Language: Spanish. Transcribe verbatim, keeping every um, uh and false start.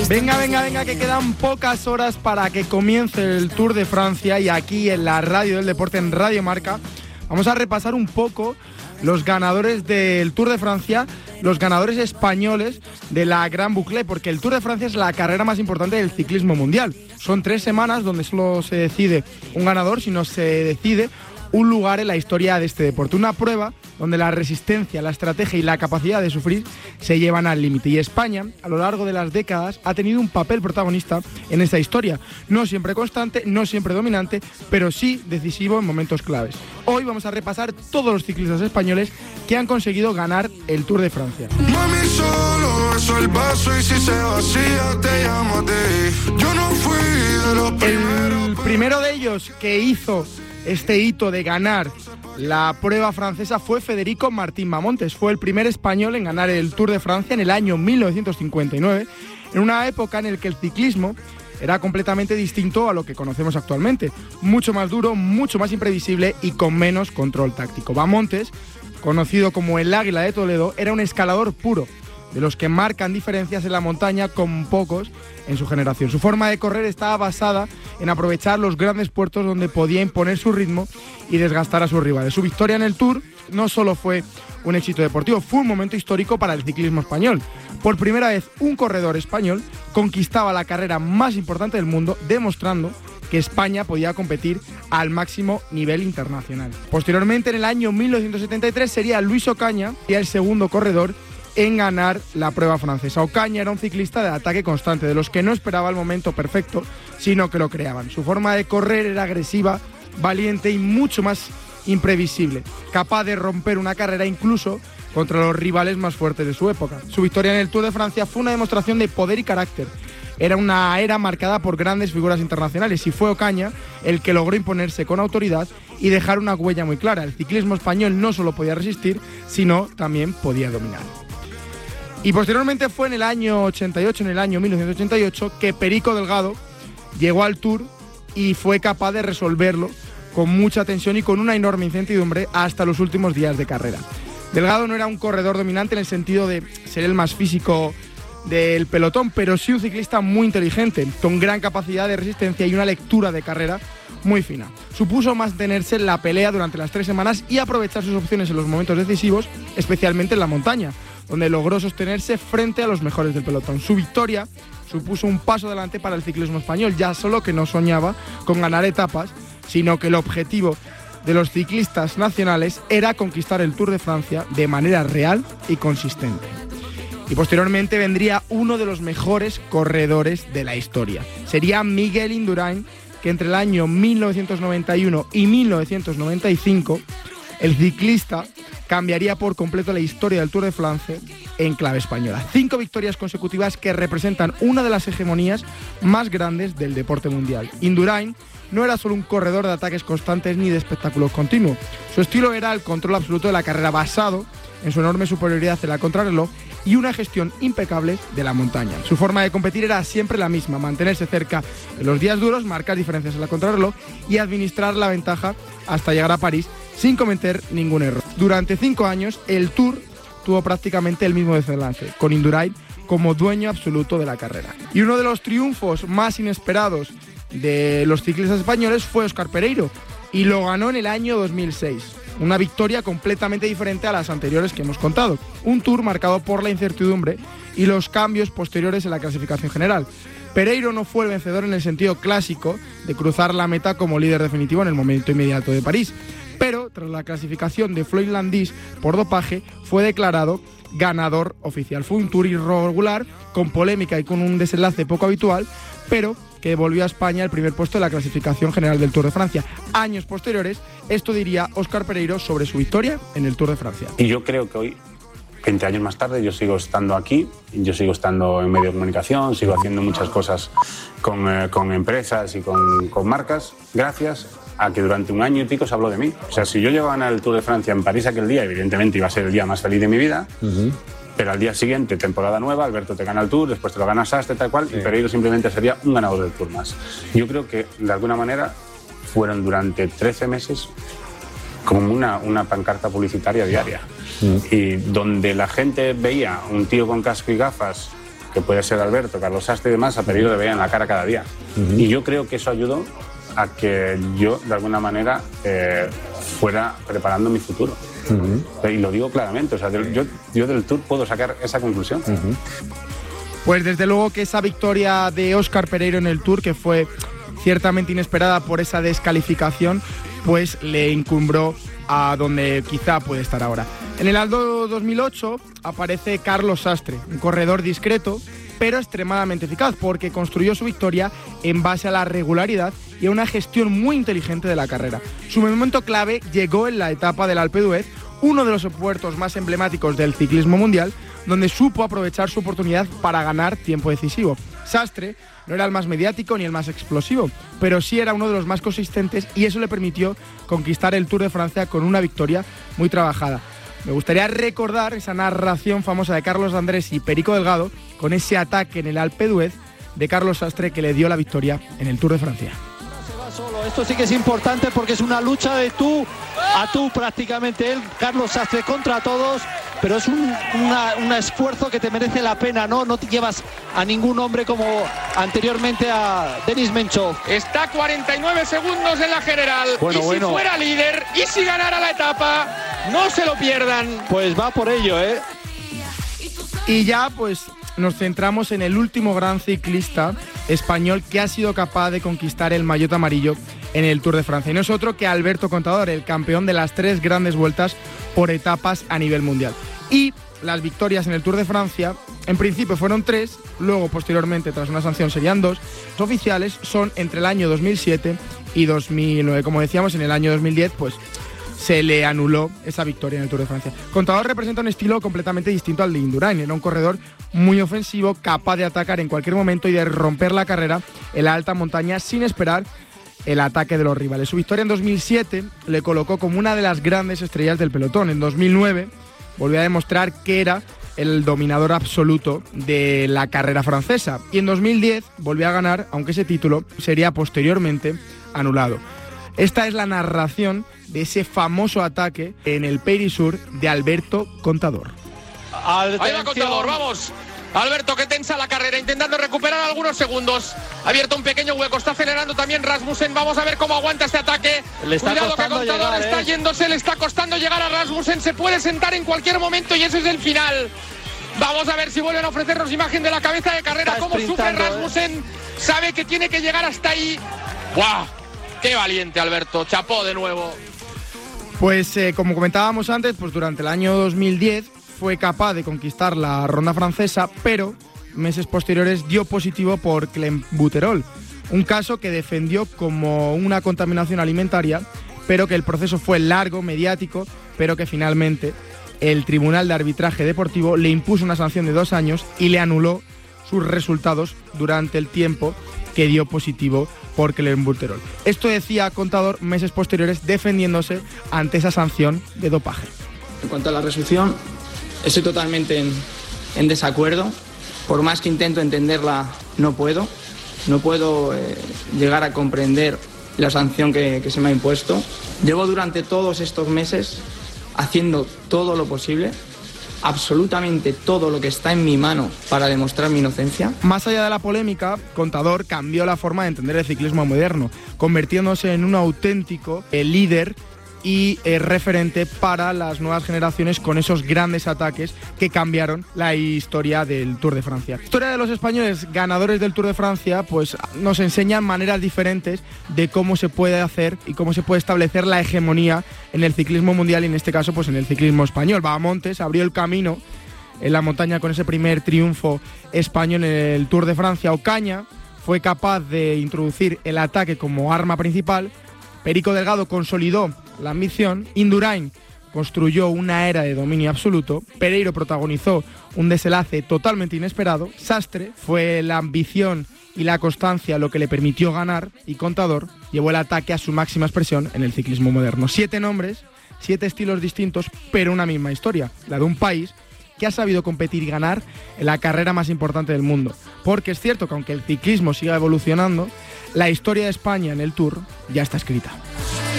Venga, venga, venga, que quedan pocas horas para que comience el Tour de Francia y aquí en la radio del deporte, en Radio Marca, vamos a repasar un poco los ganadores del Tour de Francia, los ganadores españoles de la Gran Boucle, porque el Tour de Francia es la carrera más importante del ciclismo mundial. Son tres semanas donde solo se decide un ganador, sino se decide un lugar en la historia de este deporte. Una prueba donde la resistencia, la estrategia y la capacidad de sufrir se llevan al límite. Y España, a lo largo de las décadas, ha tenido un papel protagonista en esta historia. No siempre constante, no siempre dominante, pero sí decisivo en momentos claves. Hoy vamos a repasar todos los ciclistas españoles que han conseguido ganar el Tour de Francia. Mami, solo beso el vaso y si se vacía te llamo a ti. Yo no fui de los primeros. El primero de ellos que hizo este hito de ganar la prueba francesa fue Federico Martín Mamontes. Fue el primer español en ganar el Tour de Francia en el año mil novecientos cincuenta y nueve, en una época en la que el ciclismo era completamente distinto a lo que conocemos actualmente. Mucho más duro, mucho más imprevisible y con menos control táctico. Mamontes, conocido como el Águila de Toledo, era un escalador puro, de los que marcan diferencias en la montaña con pocos en su generación. Su forma de correr estaba basada en aprovechar los grandes puertos donde podía imponer su ritmo y desgastar a sus rivales. Su victoria en el Tour no solo fue un éxito deportivo, fue un momento histórico para el ciclismo español. Por primera vez, un corredor español conquistaba la carrera más importante del mundo, demostrando que España podía competir al máximo nivel internacional. Posteriormente, en el año mil novecientos setenta y tres, sería Luis Ocaña el segundo corredor en ganar la prueba francesa. Ocaña era un ciclista de ataque constante, de los que no esperaba el momento perfecto, sino que lo creaban. Su forma de correr era agresiva, valiente y mucho más imprevisible, capaz de romper una carrera incluso contra los rivales más fuertes de su época. Su victoria en el Tour de Francia fue una demostración de poder y carácter. Era una era marcada por grandes figuras internacionales y fue Ocaña el que logró imponerse con autoridad y dejar una huella muy clara. El ciclismo español no solo podía resistir, sino también podía dominar. Y posteriormente fue en el año ochenta y ocho, en el año mil novecientos ochenta y ocho, que Perico Delgado llegó al Tour y fue capaz de resolverlo con mucha tensión y con una enorme incertidumbre hasta los últimos días de carrera. Delgado no era un corredor dominante en el sentido de ser el más físico del pelotón, pero sí un ciclista muy inteligente, con gran capacidad de resistencia y una lectura de carrera muy fina. Supuso mantenerse en la pelea durante las tres semanas y aprovechar sus opciones en los momentos decisivos, especialmente en la montaña, donde logró sostenerse frente a los mejores del pelotón. Su victoria supuso un paso adelante para el ciclismo español, ya solo que no soñaba con ganar etapas, sino que el objetivo de los ciclistas nacionales era conquistar el Tour de Francia de manera real y consistente. Y posteriormente vendría uno de los mejores corredores de la historia. Sería Miguel Indurain, que entre el año mil novecientos noventa y uno y mil novecientos noventa y cinco, el ciclista cambiaría por completo la historia del Tour de Francia en clave española. Cinco victorias consecutivas que representan una de las hegemonías más grandes del deporte mundial. Indurain no era solo un corredor de ataques constantes ni de espectáculos continuos. Su estilo era el control absoluto de la carrera, basado en su enorme superioridad en la contrarreloj y una gestión impecable de la montaña. Su forma de competir era siempre la misma: mantenerse cerca en los días duros, marcar diferencias en la contrarreloj y administrar la ventaja hasta llegar a París sin cometer ningún error. Durante cinco años, el Tour tuvo prácticamente el mismo desenlace, con Indurain como dueño absoluto de la carrera. Y uno de los triunfos más inesperados de los ciclistas españoles fue Óscar Pereiro, y lo ganó en el año dos mil seis. Una victoria completamente diferente a las anteriores que hemos contado. Un Tour marcado por la incertidumbre y los cambios posteriores en la clasificación general. Pereiro no fue el vencedor en el sentido clásico de cruzar la meta como líder definitivo en el momento inmediato de París, pero tras la clasificación de Floyd Landis por dopaje fue declarado ganador oficial. Fue un Tour irregular, con polémica y con un desenlace poco habitual, pero que volvió a España el primer puesto de la clasificación general del Tour de Francia. Años posteriores, esto diría Óscar Pereiro sobre su victoria en el Tour de Francia. Y yo creo que hoy, veinte años más tarde, yo sigo estando aquí, yo sigo estando en medio de comunicación, sigo haciendo muchas cosas con, eh, con empresas y con, con marcas, gracias a que durante un año y pico se habló de mí. O sea, si yo llego a ganar el Tour de Francia en París aquel día, evidentemente iba a ser el día más feliz de mi vida, uh-huh. Pero al día siguiente, temporada nueva, Alberto te gana el Tour, después te lo gana Sastre, tal cual, sí. Y Pereiro simplemente sería un ganador del Tour más. Yo creo que, de alguna manera, fueron durante trece meses como una, una pancarta publicitaria diaria. Mm. Y donde la gente veía un tío con casco y gafas que puede ser Alberto, Carlos Sastre y demás, a peligro de ver en la cara cada día. Uh-huh. Y yo creo que eso ayudó a que yo, de alguna manera, eh, fuera preparando mi futuro. Uh-huh. Y lo digo claramente, o sea, yo, yo del Tour puedo sacar esa conclusión. Uh-huh. Pues desde luego que esa victoria de Óscar Pereiro en el Tour, que fue ciertamente inesperada por esa descalificación, pues le encumbró a donde quizá puede estar ahora. En el Aldo dos mil ocho aparece Carlos Sastre, un corredor discreto, pero extremadamente eficaz, porque construyó su victoria en base a la regularidad y a una gestión muy inteligente de la carrera. Su momento clave llegó en la etapa del Alpe d'Huez, uno de los puertos más emblemáticos del ciclismo mundial, donde supo aprovechar su oportunidad para ganar tiempo decisivo. Sastre no era el más mediático ni el más explosivo, pero sí era uno de los más consistentes y eso le permitió conquistar el Tour de Francia con una victoria muy trabajada. Me gustaría recordar esa narración famosa de Carlos Andrés y Perico Delgado con ese ataque en el Alpe d'Huez de Carlos Sastre que le dio la victoria en el Tour de Francia. Solo. Esto sí que es importante porque es una lucha de tú a tú prácticamente, él, Carlos Sastre contra todos, pero es un una, un esfuerzo que te merece la pena, ¿no? No te llevas a ningún hombre como anteriormente a Denis Menchov. Está cuarenta y nueve segundos en la general, bueno, y si bueno. fuera líder, y si ganara la etapa, no se lo pierdan. Pues va por ello, ¿eh? Y ya, pues, nos centramos en el último gran ciclista español que ha sido capaz de conquistar el maillot amarillo en el Tour de Francia. Y no es otro que Alberto Contador, el campeón de las tres grandes vueltas por etapas a nivel mundial. Y las victorias en el Tour de Francia, en principio fueron tres, luego posteriormente, tras una sanción, serían dos. Los oficiales son entre el año dos mil siete y dos mil nueve. Como decíamos, en el año dos mil diez, pues se le anuló esa victoria en el Tour de Francia. Contador representa un estilo completamente distinto al de Indurain. Era un corredor muy ofensivo, capaz de atacar en cualquier momento y de romper la carrera en la alta montaña sin esperar el ataque de los rivales. Su victoria en dos mil siete le colocó como una de las grandes estrellas del pelotón. En dos mil nueve volvió a demostrar que era el dominador absoluto de la carrera francesa. Y en dos mil diez volvió a ganar, aunque ese título sería posteriormente anulado. Esta es la narración de ese famoso ataque en el Périsur de Alberto Contador. Ahí va Contador, vamos. Alberto que tensa la carrera, intentando recuperar algunos segundos. Ha abierto un pequeño hueco, está acelerando también Rasmussen. Vamos a ver cómo aguanta este ataque. Le está Cuidado que Contador llegar, está eh. yéndose, le está costando llegar a Rasmussen. Se puede sentar en cualquier momento y ese es el final. Vamos a ver si vuelven a ofrecernos imagen de la cabeza de carrera. Está Cómo sufre Rasmussen. Eh. Sabe que tiene que llegar hasta ahí. ¡Guau! ¡Qué valiente, Alberto! Chapó de nuevo. Pues eh, como comentábamos antes, pues durante el año dos mil diez fue capaz de conquistar la ronda francesa, pero meses posteriores dio positivo por clenbuterol, un caso que defendió como una contaminación alimentaria, pero que el proceso fue largo, mediático, pero que finalmente el Tribunal de Arbitraje Deportivo le impuso una sanción de dos años y le anuló sus resultados durante el tiempo que dio positivo por clenbuterol. Esto decía Contador meses posteriores defendiéndose ante esa sanción de dopaje. En cuanto a la resolución, estoy totalmente en, en desacuerdo. Por más que intento entenderla, no puedo. No puedo eh, llegar a comprender la sanción que, que se me ha impuesto. Llevo durante todos estos meses haciendo todo lo posible, absolutamente todo lo que está en mi mano para demostrar mi inocencia. Más allá de la polémica, Contador cambió la forma de entender el ciclismo moderno, convirtiéndose en un auténtico eh, líder y eh, referente para las nuevas generaciones con esos grandes ataques que cambiaron la historia del Tour de Francia. La historia de los españoles ganadores del Tour de Francia pues nos enseñan maneras diferentes de cómo se puede hacer y cómo se puede establecer la hegemonía en el ciclismo mundial y en este caso pues en el ciclismo español. Bahamontes abrió el camino en la montaña con ese primer triunfo español en el Tour de Francia. Ocaña fue capaz de introducir el ataque como arma principal. Perico Delgado consolidó la ambición, Indurain construyó una era de dominio absoluto, Pereiro protagonizó un desenlace totalmente inesperado, Sastre fue la ambición y la constancia lo que le permitió ganar y Contador llevó el ataque a su máxima expresión en el ciclismo moderno. Siete nombres, siete estilos distintos, pero una misma historia, la de un país que ha sabido competir y ganar en la carrera más importante del mundo. Porque es cierto que aunque el ciclismo siga evolucionando, la historia de España en el Tour ya está escrita.